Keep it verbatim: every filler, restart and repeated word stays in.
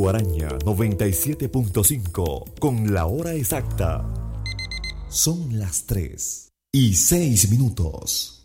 Guaraña noventa y siete punto cinco con la hora exacta. Son las tres y seis minutos.